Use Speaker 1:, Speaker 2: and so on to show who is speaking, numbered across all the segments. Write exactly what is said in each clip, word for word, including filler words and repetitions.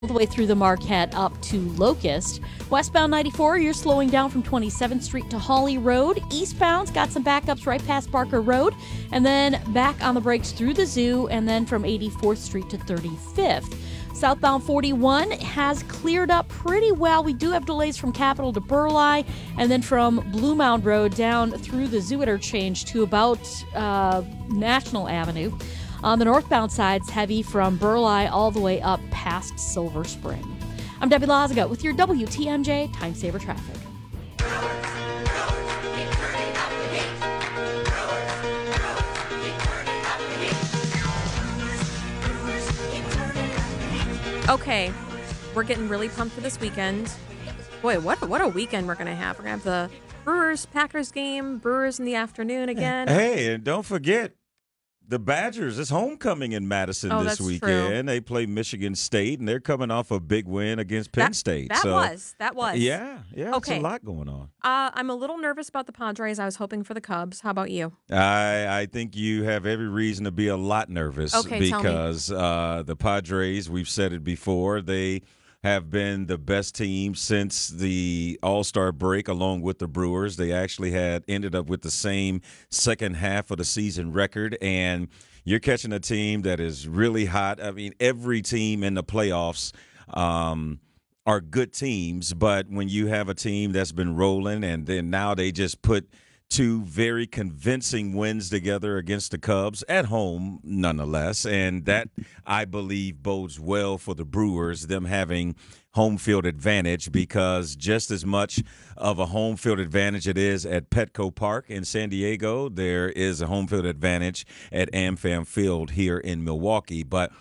Speaker 1: all the way through the Marquette up to Locust. Westbound ninety-four, you're slowing down from twenty-seventh Street to Hawley Road. Eastbound's got some backups right past Barker Road, and then back on the brakes through the Zoo, and then from eighty-fourth Street to thirty-fifth. Southbound forty-one has cleared up pretty well. We do have delays from Capitol to Burleigh, and then from Blue Mound Road down through the Zoo interchange to about uh, National Avenue. On the northbound side, it's heavy from Burleigh all the way up past Silver Spring. I'm Debbie Lazaga with your W T M J Time Saver Traffic.
Speaker 2: Okay, we're getting really pumped for this weekend. Boy, what what a weekend we're going to have. We're going to have the Brewers-Packers game, Brewers in the afternoon again.
Speaker 3: Hey, and don't forget, the Badgers, it's homecoming in Madison
Speaker 2: oh,
Speaker 3: this
Speaker 2: that's
Speaker 3: weekend.
Speaker 2: True.
Speaker 3: They play Michigan State, and they're coming off a big win against Penn
Speaker 2: that,
Speaker 3: State.
Speaker 2: That
Speaker 3: so,
Speaker 2: was. That was.
Speaker 3: Yeah, yeah,
Speaker 2: okay.
Speaker 3: It's a lot going on.
Speaker 2: Uh, I'm a little nervous about the Padres. I was hoping for the Cubs. How about you?
Speaker 3: I I think you have every reason to be a lot nervous
Speaker 2: okay,
Speaker 3: because uh, the Padres, we've said it before, they have been the best team since the All-Star break, along with the Brewers. They actually had ended up with the same second half of the season record, and you're catching a team that is really hot. I mean, every team in the playoffs um, are good teams, but when you have a team that's been rolling and then now they just put two very convincing wins together against the Cubs at home, nonetheless, and that, I believe, bodes well for the Brewers, them having home field advantage, because just as much of a home field advantage it is at Petco Park in San Diego, there is a home field advantage at AmFam Field here in Milwaukee. But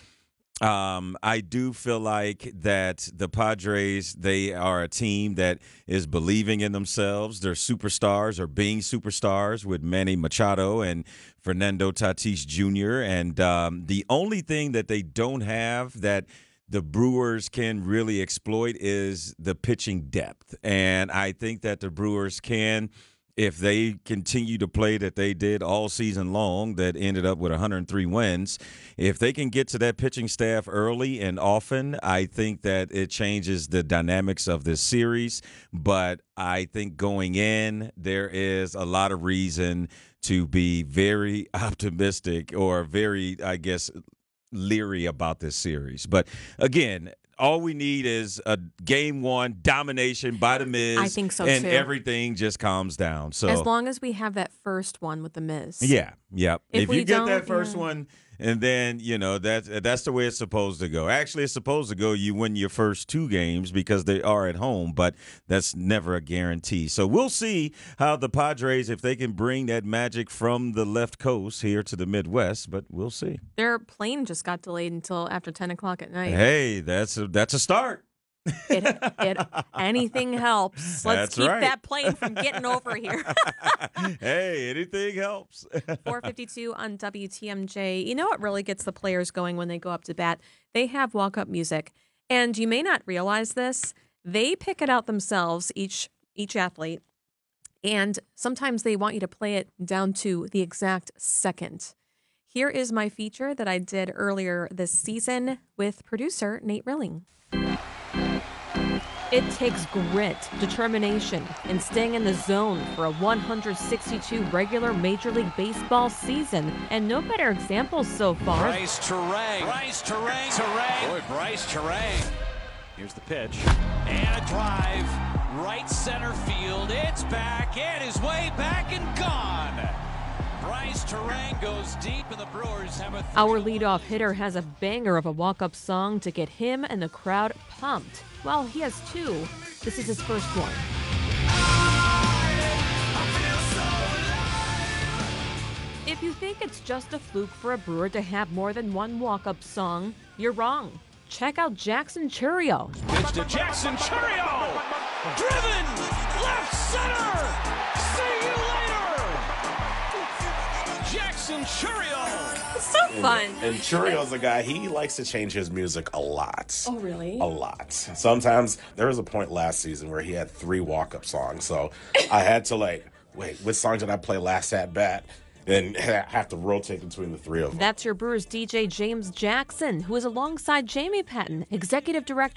Speaker 3: Um, I do feel like that the Padres, they are a team that is believing in themselves. Their superstars are being superstars with Manny Machado and Fernando Tatis Junior And um, the only thing that they don't have that the Brewers can really exploit is the pitching depth. And I think that the Brewers can, if they continue to play that they did all season long, that ended up with one hundred three wins, if they can get to that pitching staff early and often, I think that it changes the dynamics of this series. But I think going in, there is a lot of reason to be very optimistic or very, I guess, leery about this series. But again, all we need is a game one domination by the Miz.
Speaker 2: I think so,
Speaker 3: and
Speaker 2: too.
Speaker 3: everything just calms down. So
Speaker 2: as long as we have that first one with the Miz.
Speaker 3: Yeah, yeah.
Speaker 2: If
Speaker 3: If,
Speaker 2: we
Speaker 3: you get
Speaker 2: don't,
Speaker 3: that first
Speaker 2: yeah.
Speaker 3: one, and then, you know, that's, that's the way it's supposed to go. Actually, it's supposed to go, you win your first two games because they are at home, but that's never a guarantee. So we'll see how the Padres, if they can bring that magic from the left coast here to the Midwest, but we'll see.
Speaker 2: Their plane just got delayed until after ten o'clock at night.
Speaker 3: Hey, that's a, that's a start.
Speaker 2: It, it, anything helps. Let's
Speaker 3: That's
Speaker 2: keep
Speaker 3: right.
Speaker 2: that plane from getting over here.
Speaker 3: Hey, anything helps.
Speaker 2: four fifty-two on W T M J. You know what really gets the players going when they go up to bat? They have walk-up music. And you may not realize this. They pick it out themselves, each each athlete. And sometimes they want you to play it down to the exact second. Here is my feature that I did earlier this season with producer Nate Rilling. It takes grit, determination, and staying in the zone for a one hundred sixty-two regular Major League Baseball season, and no better examples so far.
Speaker 4: Bryce Terang. Bryce Terang. Terang. Boy, Bryce Terang. Here's the pitch. And a drive. Right center field. It's back. And his way back and gone. Bryce Terang goes deep, and the Brewers have a...
Speaker 2: Our leadoff hitter has a banger of a walk-up song to get him and the crowd pumped. Well, he has two. This is his first one. If you think it's just a fluke for a Brewer to have more than one walk-up song, you're wrong. Check out Jackson Chourio.
Speaker 4: Pitch to Jackson Chourio. Driven. Left center. See you later. Jackson Chourio.
Speaker 2: It's so fun.
Speaker 5: And Churio's a guy, he likes to change his music a lot.
Speaker 2: Oh, really?
Speaker 5: A lot. Sometimes, there was a point last season where he had three walk-up songs, so I had to, like, wait, which song did I play last at bat? And have to rotate between the three of them.
Speaker 2: That's your Brewers D J James Jackson, who is alongside Jamie Patton, executive director